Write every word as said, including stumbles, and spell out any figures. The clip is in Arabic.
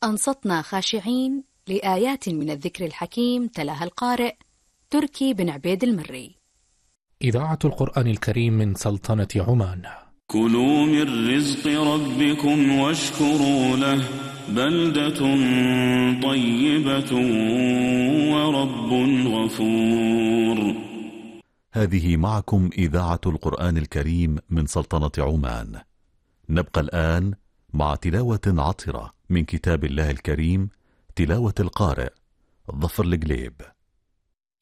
أنصتنا خاشعين لآيات من الذكر الحكيم تلاها القارئ تركي بن عبيد المري. إذاعة القرآن الكريم من سلطنة عمان. كلوا من رزق ربكم واشكروا له بلدة طيبة ورب غفور. هذه معكم إذاعة القرآن الكريم من سلطنة عمان. نبقى الآن مع تلاوة عطرة من كتاب الله الكريم، تلاوة القارئ ظفر القليب.